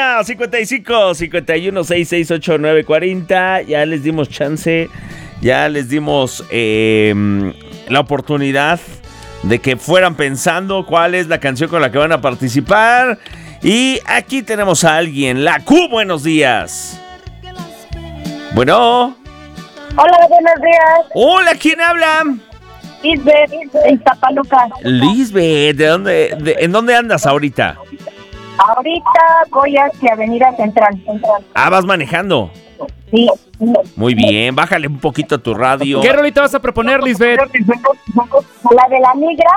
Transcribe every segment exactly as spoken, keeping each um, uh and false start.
cabina, cincuenta y cinco, cincuenta y uno, sesenta y seis, ochenta y nueve, cuarenta. Ya les dimos chance, ya les dimos eh, la oportunidad de que fueran pensando cuál es la canción con la que van a participar. Y aquí tenemos a alguien. La Q, buenos días. Bueno. Hola, buenos días. Hola, ¿quién habla? Lisbeth, en Zapaluca. Lisbeth, ¿de dónde, de, ¿en dónde andas ahorita? Ahorita voy hacia Avenida Central. Central. Ah, vas manejando. Sí. Muy bien, bájale un poquito a tu radio. ¿Qué rolita vas a proponer, Lisbeth? La de la migra.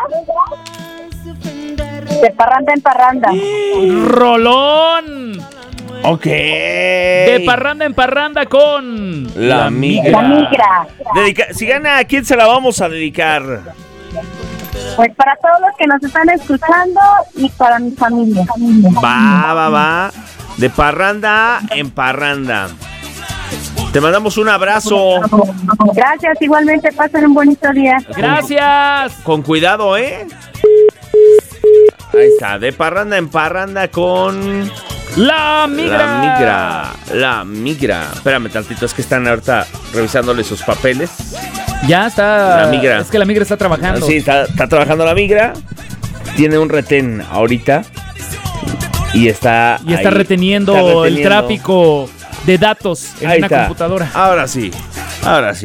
De parranda en parranda. ¡Rolón! Ok. De parranda en parranda con... La migra. La migra. Dedica- si gana, ¿a quién se la vamos a dedicar? Pues para todos los que nos están escuchando y para mi familia. Va, va, va. De parranda en parranda. Te mandamos un abrazo. Gracias, igualmente pasen un bonito día. ¡Gracias! Con cuidado, ¿eh? Ahí está, de parranda en parranda con... ¡La migra! La migra, la migra. Espérame tantito, es que están ahorita revisándole sus papeles. Ya está. La migra. Es que la migra está trabajando. Sí, está, está trabajando la migra. Tiene un retén ahorita. Y está Y está ahí, reteniendo, está reteniendo el tráfico de datos en Ahí una está. computadora. Ahora sí, ahora sí.